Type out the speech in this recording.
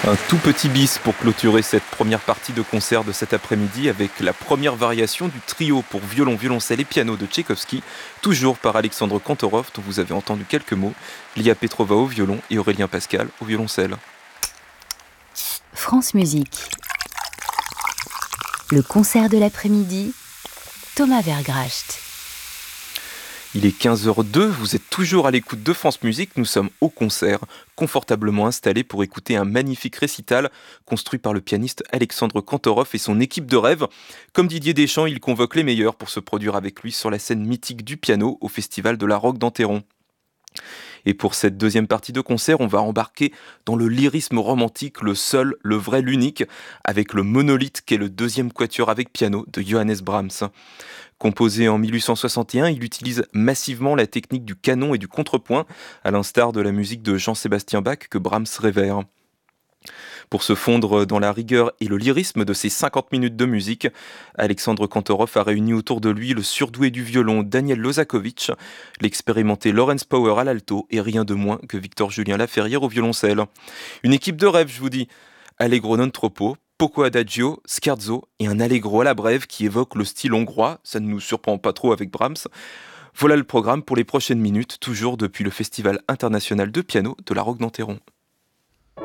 Un tout petit bis pour clôturer cette première partie de concert de cet après-midi avec la première variation du trio pour violon, violoncelle et piano de Tchaïkovski, toujours par Alexandre Kantorov dont vous avez entendu quelques mots, Lia Petrova au violon et Aurélien Pascal au violoncelle. France Musique. Le concert de l'après-midi, Thomas Vergracht. Il est 15h02, vous êtes toujours à l'écoute de France Musique, nous sommes au concert, confortablement installés pour écouter un magnifique récital construit par le pianiste Alexandre Kantorov et son équipe de rêve. Comme Didier Deschamps, il convoque les meilleurs pour se produire avec lui sur la scène mythique du piano au Festival de la Roque d'Enterron. Et pour cette deuxième partie de concert, on va embarquer dans le lyrisme romantique, le seul, le vrai, l'unique, avec le Monolithe qui est le deuxième quatuor avec piano de Johannes Brahms. Composé en 1861, il utilise massivement la technique du canon et du contrepoint, à l'instar de la musique de Jean-Sébastien Bach que Brahms révère. Pour se fondre dans la rigueur et le lyrisme de ces 50 minutes de musique, Alexandre Kantorov a réuni autour de lui le surdoué du violon Daniel Lozakovitch, l'expérimenté Lawrence Power à l'alto et rien de moins que Victor-Julien Laferrière au violoncelle. Une équipe de rêve, je vous dis. Allegro non troppo, poco adagio, scherzo et un allegro à la brève qui évoque le style hongrois, ça ne nous surprend pas trop avec Brahms. Voilà le programme pour les prochaines minutes, toujours depuis le Festival international de piano de la Roque d'Enterron.